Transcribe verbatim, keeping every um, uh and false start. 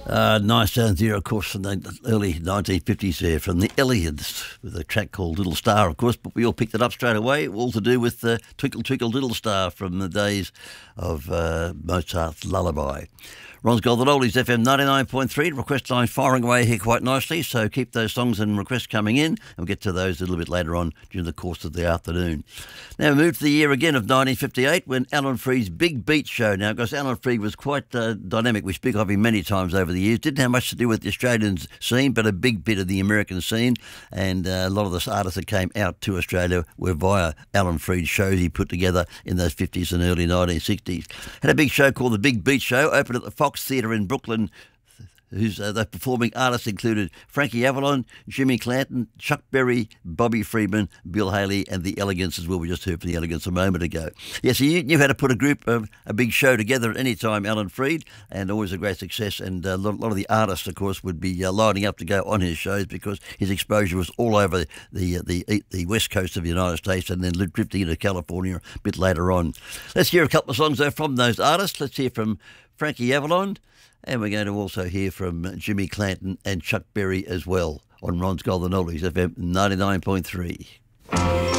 Uh, nice sounds here, of course, from the early nineteen fifties there, from the Elliotts, with a track called Little Star, of course, but we all picked it up straight away, all to do with uh, Twinkle Twinkle Little Star from the days of uh, Mozart's Lullaby. Ron's Golden Oldies, F M ninety-nine point three, request line firing away here quite nicely, so keep those songs and requests coming in, and we'll get to those a little bit later on during the course of the afternoon. Now we move to the year again of nineteen fifty-eight, when Alan Freed's Big Beat Show. Now, because Alan Freed was quite uh, dynamic, we speak of him many times over the years, didn't have much to do with the Australian scene, but a big bit of the American scene, and uh, a lot of the artists that came out to Australia were via Alan Freed shows he put together in those fifties and early nineteen sixties. Had a big show called The Big Beat Show, opened at the Fox Theatre in Brooklyn. Who's uh, the performing artists included Frankie Avalon, Jimmy Clanton, Chuck Berry, Bobby Freeman, Bill Haley, and the Elegants as well. We just heard from the Elegants a moment ago. Yes, yeah, so you knew how to put a group of a big show together at any time, Alan Freed, and always a great success. And a lot, lot of the artists, of course, would be uh, lining up to go on his shows because his exposure was all over the the the west coast of the United States, and then drifting into California a bit later on. Let's hear a couple of songs though from those artists. Let's hear from Frankie Avalon. And we're going to also hear from Jimmy Clanton and Chuck Berry as well on Ron's Golden Oldies, F M ninety-nine point three.